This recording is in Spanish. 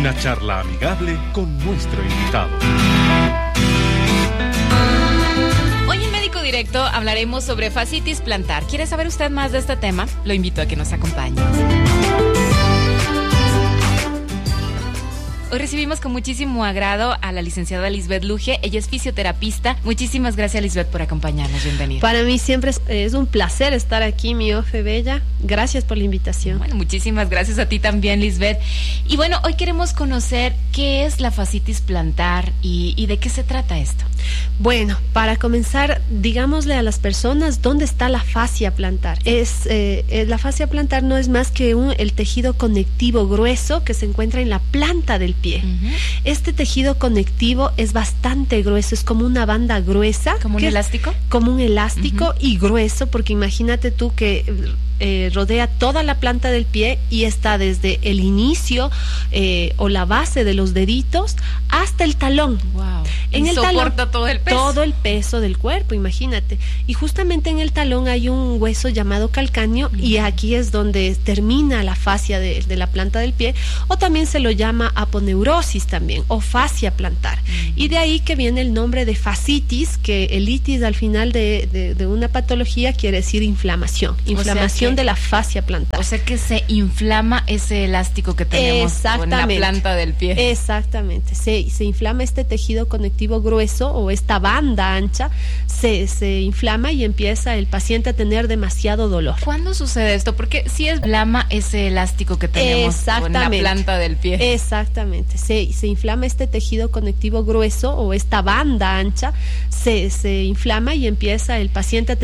Una charla amigable con nuestro invitado. Hoy en Médico Directo hablaremos sobre fascitis plantar. ¿Quiere saber usted más de este tema? Lo invito a que nos acompañe. Hoy recibimos con muchísimo agrado a la licenciada Lisbeth Luge. Ella es fisioterapista. Muchísimas gracias, Lisbeth, por acompañarnos. Bienvenida. Para mí siempre es un placer estar aquí, mi Ofe Bella. Gracias por la invitación. Bueno, muchísimas gracias a ti también, Lisbeth. Y bueno, hoy queremos conocer qué es la fascitis plantar y de qué se trata esto. Bueno, para comenzar, digámosle a las personas dónde está la fascia plantar. La fascia plantar no es más que el tejido conectivo grueso que se encuentra en la planta del pie. Uh-huh. Este tejido conectivo es bastante grueso, es como una banda gruesa. ¿Como un elástico? Como un elástico. Uh-huh. Y grueso, porque imagínate tú que rodea toda la planta del pie y está desde el inicio o la base de los deditos hasta el talón. Wow. En y el soporta talón, todo el peso. Todo el peso del cuerpo, imagínate. Y justamente en el talón hay un hueso llamado calcáneo. Uh-huh. Y aquí es donde termina la fascia de la planta del pie, o también se lo llama aponeurosis también, o fascia plantar. Uh-huh. Y de ahí que viene el nombre de fascitis, que el itis al final de una patología quiere decir inflamación. Inflamación de la fascia plantar. O sea que se inflama ese elástico que tenemos en la planta del pie. Exactamente. Se inflama este tejido conectivo grueso o esta banda ancha, se inflama y empieza el paciente a tener demasiado dolor. ¿Cuándo sucede esto? Porque si es inflama ese elástico que tenemos en la planta del pie. Exactamente. Se inflama este tejido conectivo grueso o esta banda ancha, se inflama y empieza el paciente a